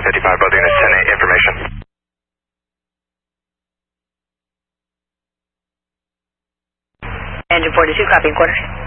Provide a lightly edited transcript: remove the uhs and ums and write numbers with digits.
55, both units, 10-8, information. Engine 42, copy and quarter.